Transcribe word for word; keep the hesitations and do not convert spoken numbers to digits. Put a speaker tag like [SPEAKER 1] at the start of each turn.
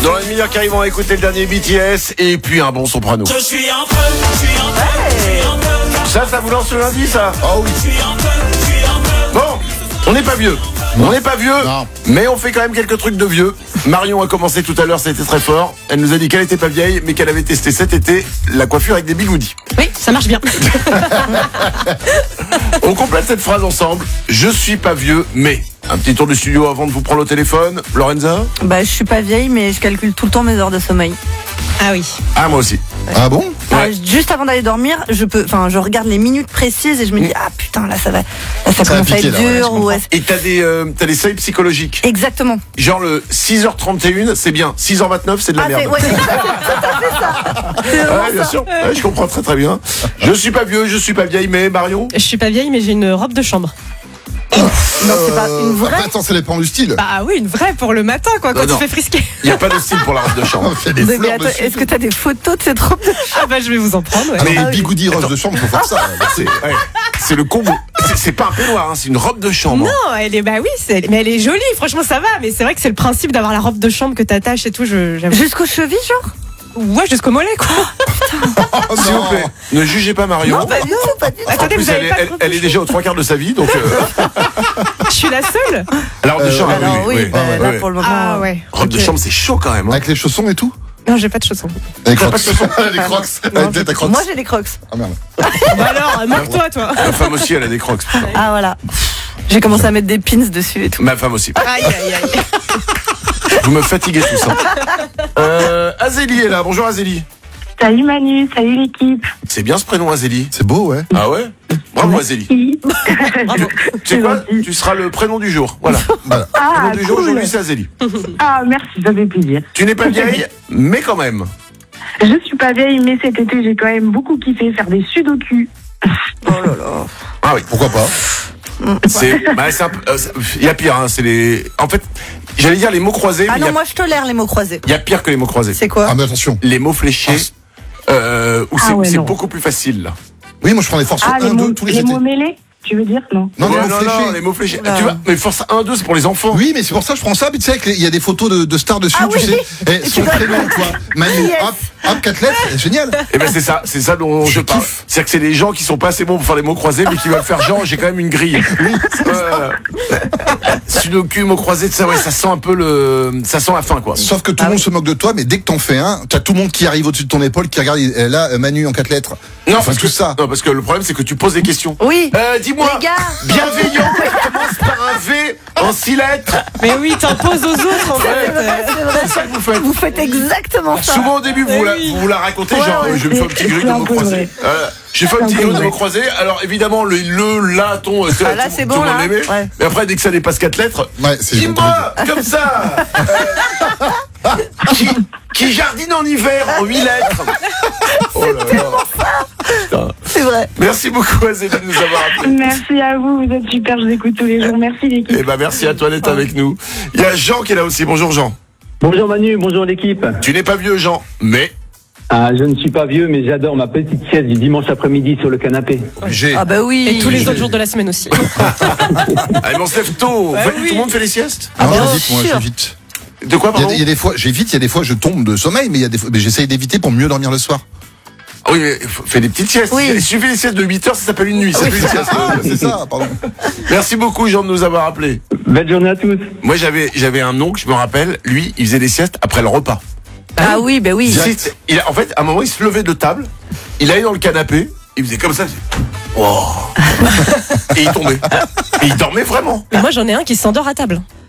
[SPEAKER 1] Dans la demi-heure qui arrive, on va écouter le dernier B T S et puis un bon soprano.
[SPEAKER 2] Je suis en feu, je suis en feu, je suis en feu.
[SPEAKER 1] Ça, ça vous lance le lundi, ça?
[SPEAKER 3] Oh oui.
[SPEAKER 2] Je suis en feu, je suis en feu.
[SPEAKER 1] Bon, on n'est pas vieux. On n'est pas vieux,
[SPEAKER 3] Non.
[SPEAKER 1] mais on fait quand même quelques trucs de vieux. Marion a commencé tout à l'heure, ça a été très fort. Elle nous a dit qu'elle était pas vieille, mais qu'elle avait testé cet été la coiffure avec des bigoudis.
[SPEAKER 4] Oui, ça marche bien.
[SPEAKER 1] On complète cette phrase ensemble. Je suis pas vieux, mais... Un petit tour du studio avant de vous prendre au téléphone. Lorenza?
[SPEAKER 5] Bah, je suis pas vieille, mais je calcule tout le temps mes heures de sommeil.
[SPEAKER 4] Ah oui.
[SPEAKER 1] Ah, moi aussi.
[SPEAKER 3] Ah bon?
[SPEAKER 5] Ah, juste avant d'aller dormir, je peux, enfin, je regarde les minutes précises et je me dis, ah putain, là, ça va, là, ça,
[SPEAKER 3] Ça va
[SPEAKER 5] commence à
[SPEAKER 3] piquer,
[SPEAKER 5] être
[SPEAKER 3] là, ouais, je
[SPEAKER 5] dur.
[SPEAKER 3] comprends.
[SPEAKER 5] Ouais.
[SPEAKER 1] Et t'as des, euh, t'as des seuils psychologiques.
[SPEAKER 5] Exactement.
[SPEAKER 1] Genre le six heures trente et un, c'est bien. six heures vingt-neuf, c'est de la
[SPEAKER 5] Ah,
[SPEAKER 1] merde.
[SPEAKER 5] c'est, ouais, c'est tout à fait ça. C'est vraiment
[SPEAKER 1] Ouais, bien
[SPEAKER 5] ça.
[SPEAKER 1] sûr. Ouais, je comprends très très bien. Je suis pas vieux, je suis pas vieille, mais Marion?
[SPEAKER 4] Je suis pas vieille, mais j'ai une robe de chambre.
[SPEAKER 5] Non, c'est pas une vraie.
[SPEAKER 3] Après, attends, ça dépend du style.
[SPEAKER 4] Bah oui, une vraie pour le matin, quoi, quand
[SPEAKER 1] Non,
[SPEAKER 4] tu
[SPEAKER 1] non.
[SPEAKER 4] fais frisquer.
[SPEAKER 1] Il n'y a pas de style pour la robe de chambre.
[SPEAKER 3] Il y a des
[SPEAKER 5] Mais
[SPEAKER 3] fleurs
[SPEAKER 5] attends,
[SPEAKER 3] dessus.
[SPEAKER 5] est-ce que t'as des photos de cette robe de
[SPEAKER 4] Ah bah je vais vous en prendre, ouais.
[SPEAKER 3] Ah non,
[SPEAKER 1] Mais-
[SPEAKER 3] mais bigoudi rose de chambre, faut faire ça.
[SPEAKER 1] C'est, ouais, c'est le combo. C'est, c'est pas un peignoir, hein, c'est une robe de chambre.
[SPEAKER 4] Non, elle est, bah oui, c'est, mais elle est jolie, franchement ça va, mais c'est vrai que c'est le principe d'avoir la robe de chambre que t'attaches et tout, je, j'avoue.
[SPEAKER 5] jusqu'aux chevilles, genre?
[SPEAKER 4] Ouais, jusqu'au mollet, quoi.
[SPEAKER 3] Oh
[SPEAKER 1] S'il vous
[SPEAKER 3] non.
[SPEAKER 1] plaît, ne jugez pas Marion.
[SPEAKER 5] Non, pas du tout, pas du tout.
[SPEAKER 1] En
[SPEAKER 4] Attendez,
[SPEAKER 1] plus,
[SPEAKER 4] vous avez
[SPEAKER 1] elle, est-
[SPEAKER 4] pas
[SPEAKER 1] elle-
[SPEAKER 4] trop
[SPEAKER 1] elle est déjà aux trois quarts de sa vie, donc. Euh,
[SPEAKER 4] Je suis la seule.
[SPEAKER 1] la robe de
[SPEAKER 3] Euh,
[SPEAKER 1] chambre,
[SPEAKER 5] Alors oui,
[SPEAKER 1] oui,
[SPEAKER 5] bah,
[SPEAKER 1] oui,
[SPEAKER 5] là
[SPEAKER 1] oui.
[SPEAKER 5] pour le moment.
[SPEAKER 4] Ah
[SPEAKER 5] euh,
[SPEAKER 4] ouais.
[SPEAKER 1] Robe de
[SPEAKER 4] Ok.
[SPEAKER 1] chambre, c'est chaud quand même. Hein.
[SPEAKER 3] Avec les chaussons et tout?
[SPEAKER 4] Non, j'ai pas de chaussons.
[SPEAKER 3] Les crocs.
[SPEAKER 1] pas de chaussons?
[SPEAKER 3] Les crocs. Avec tête à crocs.
[SPEAKER 5] Moi j'ai des crocs.
[SPEAKER 3] Ah merde.
[SPEAKER 4] Bah alors, moque-toi, toi.
[SPEAKER 1] Ma femme aussi, elle a des crocs. putain.
[SPEAKER 5] Ah voilà. J'ai commencé à mettre des pins dessus et tout.
[SPEAKER 1] Ma femme aussi.
[SPEAKER 4] Aïe, aïe, aïe.
[SPEAKER 1] Vous me fatiguez tous. Hein. Euh, Azélie est là. Bonjour Azélie.
[SPEAKER 6] Salut Manu, salut l'équipe.
[SPEAKER 1] C'est bien ce prénom Azélie.
[SPEAKER 3] C'est beau, ouais.
[SPEAKER 1] Ah ouais? Bravo Azélie.
[SPEAKER 6] Oui.
[SPEAKER 1] Tu sais quoi? Tu seras le prénom du jour. Voilà. Le
[SPEAKER 6] Ah,
[SPEAKER 1] prénom du jour
[SPEAKER 6] cool.
[SPEAKER 1] aujourd'hui, c'est Azélie.
[SPEAKER 6] Ah, merci, ça fait plaisir.
[SPEAKER 1] Tu n'es pas vieille, mais quand même.
[SPEAKER 6] Je suis pas vieille, mais cet été, j'ai quand même beaucoup kiffé faire des sudoku.
[SPEAKER 5] Oh là là.
[SPEAKER 1] Ah oui.
[SPEAKER 3] Pourquoi pas?
[SPEAKER 1] C'est, bah, c'est un peu, euh, c'est- il y a pire, hein, c'est les, en fait, j'allais dire les mots croisés,
[SPEAKER 5] Ah
[SPEAKER 1] mais il y,
[SPEAKER 5] non,
[SPEAKER 1] a-
[SPEAKER 5] moi je tolère les mots croisés.
[SPEAKER 1] il y a pire que les mots croisés.
[SPEAKER 5] C'est quoi?
[SPEAKER 3] Ah, mais attention.
[SPEAKER 1] Les mots fléchés, euh, où
[SPEAKER 6] Ah
[SPEAKER 1] c'est,
[SPEAKER 6] ouais,
[SPEAKER 1] c'est
[SPEAKER 6] non.
[SPEAKER 1] beaucoup plus facile, là.
[SPEAKER 3] Oui, moi je prends les forces
[SPEAKER 6] Ah, les
[SPEAKER 3] un,
[SPEAKER 6] mots,
[SPEAKER 3] deux tous les
[SPEAKER 6] les
[SPEAKER 3] étés.
[SPEAKER 6] mots mêlés, tu veux dire? Non.
[SPEAKER 3] Non, les
[SPEAKER 1] Ouais,
[SPEAKER 3] mots
[SPEAKER 1] non,
[SPEAKER 3] fléchés.
[SPEAKER 1] non, les mots fléchés.
[SPEAKER 5] Oula.
[SPEAKER 1] Tu vois, mais force un, deux, c'est pour les enfants.
[SPEAKER 3] Oui, mais c'est pour ça que je prends ça. Mais tu sais, avec les- il y a des photos de, de stars dessus,
[SPEAKER 5] Ah
[SPEAKER 3] tu
[SPEAKER 5] oui.
[SPEAKER 3] sais. Et son prénom, toi. Manu,
[SPEAKER 5] Yes.
[SPEAKER 3] hop, hop, quatre lettres. C'est génial.
[SPEAKER 1] Et ben, c'est ça, c'est ça dont je
[SPEAKER 3] Je
[SPEAKER 1] parle.
[SPEAKER 3] kiffe.
[SPEAKER 1] C'est-à-dire que c'est des gens qui sont pas assez bons pour faire les mots croisés, mais qui veulent faire genre, j'ai quand même une grille. Euh, Sudoku, mots croisés, ça, ouais, ça sent un peu le, ça sent la fin, quoi.
[SPEAKER 3] Sauf que tout
[SPEAKER 5] Ah
[SPEAKER 3] le monde
[SPEAKER 5] oui.
[SPEAKER 3] se moque de toi, mais dès que t'en fais un, t'as tout le monde qui arrive au-dessus de ton épaule, qui regarde, il- là, euh, Manu en quatre lettres.
[SPEAKER 1] Non,
[SPEAKER 3] Enfin,
[SPEAKER 1] parce
[SPEAKER 3] tout
[SPEAKER 1] que
[SPEAKER 3] ça.
[SPEAKER 1] non, parce que le problème, c'est que tu poses des questions.
[SPEAKER 5] Oui.
[SPEAKER 1] Euh, dis-moi,
[SPEAKER 5] Les gars.
[SPEAKER 1] bienveillant, commence par un V en six lettres.
[SPEAKER 4] Mais oui, t'imposes aux autres, en fait.
[SPEAKER 5] C'est vrai.
[SPEAKER 1] C'est ça que vous faites.
[SPEAKER 5] Vous faites exactement ça.
[SPEAKER 1] Souvent au début, vous,
[SPEAKER 4] Eh
[SPEAKER 1] la,
[SPEAKER 4] oui.
[SPEAKER 1] vous la racontez,
[SPEAKER 5] Ouais,
[SPEAKER 1] genre,
[SPEAKER 5] ouais,
[SPEAKER 1] euh, je vais me faire un petit
[SPEAKER 6] c'est-
[SPEAKER 1] grille
[SPEAKER 6] c'est
[SPEAKER 1] de
[SPEAKER 6] un
[SPEAKER 1] mots
[SPEAKER 6] peu
[SPEAKER 1] croisés.
[SPEAKER 6] vrai.
[SPEAKER 1] Euh, j'ai fait un
[SPEAKER 6] C'est
[SPEAKER 1] petit
[SPEAKER 6] un peu
[SPEAKER 1] grille de
[SPEAKER 6] vrai.
[SPEAKER 1] mots croisés. Alors évidemment, le, le là, ton, euh,
[SPEAKER 5] Ah, là,
[SPEAKER 1] tout,
[SPEAKER 5] c'est
[SPEAKER 1] tout
[SPEAKER 5] bon,
[SPEAKER 1] le monde
[SPEAKER 5] là.
[SPEAKER 1] l'aimait.
[SPEAKER 5] Ouais.
[SPEAKER 1] Mais après, dès que ça dépasse quatre lettres,
[SPEAKER 3] Ouais, c'est
[SPEAKER 1] dis-moi, comme ça, euh, qui, qui jardine en hiver en huit lettres. Oh là là. Putain.
[SPEAKER 5] C'est vrai.
[SPEAKER 1] Merci beaucoup, Azélie, de nous avoir appelé.
[SPEAKER 6] Merci à vous, vous êtes super, je vous écoute tous les jours. Merci l'équipe.
[SPEAKER 1] Eh ben, merci à toi d'être avec nous. Il y a Jean qui est là aussi. Bonjour, Jean.
[SPEAKER 7] Bonjour Manu, bonjour l'équipe.
[SPEAKER 1] Tu n'es pas vieux, Jean, mais
[SPEAKER 7] Ah, je ne suis pas vieux, mais j'adore ma petite sieste du dimanche après-midi sur le canapé.
[SPEAKER 3] obligé.
[SPEAKER 5] Ah bah oui.
[SPEAKER 4] Et tous les autres jours de la semaine aussi.
[SPEAKER 1] allez, on se lève tôt.
[SPEAKER 4] Bah
[SPEAKER 1] Tout
[SPEAKER 4] oui.
[SPEAKER 1] le monde fait les siestes?
[SPEAKER 3] Non,
[SPEAKER 5] bah,
[SPEAKER 3] j'évite, moi,
[SPEAKER 5] sûr.
[SPEAKER 3] j'évite.
[SPEAKER 1] De quoi,
[SPEAKER 3] Il y, a,
[SPEAKER 1] pardon?
[SPEAKER 3] il y a des fois, j'évite, il y a des fois, je tombe de sommeil, mais il y a des fois, mais j'essaye d'éviter pour mieux dormir le soir.
[SPEAKER 1] Ah oui, mais faut- fais des petites siestes.
[SPEAKER 5] Oui.
[SPEAKER 1] Il suffit des siestes de huit heures, ça s'appelle une nuit. Ça
[SPEAKER 5] Oui,
[SPEAKER 1] fait une sieste.
[SPEAKER 3] Ah, c'est ça, pardon.
[SPEAKER 1] Merci beaucoup, Jean, de nous avoir appelés.
[SPEAKER 7] Belle journée à tous.
[SPEAKER 1] Moi, j'avais, j'avais un oncle, je me rappelle, lui, il faisait des siestes après le repas.
[SPEAKER 5] Ah oui, bah oui.
[SPEAKER 1] Si- il a- en fait, à un moment, il se levait de table, il allait dans le canapé, il faisait comme ça, il faisait, oh. Et il tombait. Et il dormait vraiment.
[SPEAKER 4] Mais moi, j'en ai un qui s'endort à table.